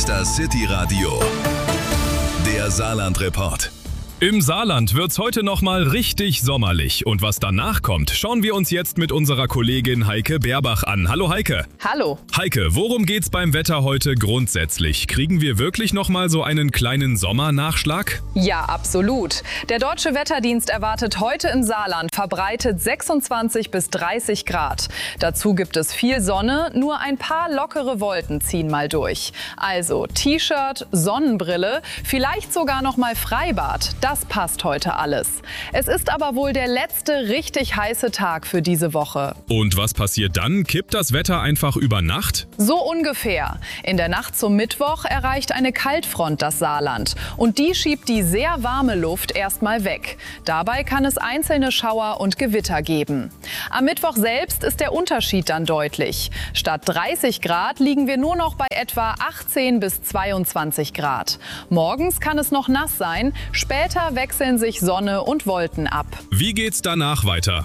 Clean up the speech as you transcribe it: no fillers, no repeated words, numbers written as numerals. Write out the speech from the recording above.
Mr. City Radio, der Saarland-Report. Im Saarland wird's heute nochmal richtig sommerlich. Und was danach kommt, schauen wir uns jetzt mit unserer Kollegin Heike Berbach an. Hallo Heike. Hallo. Heike, worum geht's beim Wetter heute grundsätzlich? Kriegen wir wirklich nochmal so einen kleinen Sommernachschlag? Ja, absolut. Der Deutsche Wetterdienst erwartet heute im Saarland verbreitet 26 bis 30 Grad. Dazu gibt es viel Sonne, nur ein paar lockere Wolken ziehen mal durch. Also T-Shirt, Sonnenbrille, vielleicht sogar noch mal Freibad. Das passt heute alles. Es ist aber wohl der letzte richtig heiße Tag für diese Woche. Und was passiert dann? Kippt das Wetter einfach über Nacht? So ungefähr. In der Nacht zum Mittwoch erreicht eine Kaltfront das Saarland. Und die schiebt die sehr warme Luft erstmal weg. Dabei kann es einzelne Schauer und Gewitter geben. Am Mittwoch selbst ist der Unterschied dann deutlich. Statt 30 Grad liegen wir nur noch bei etwa 18 bis 22 Grad. Morgens kann es noch nass sein, später wechseln sich Sonne und Wolken ab. Wie geht's danach weiter?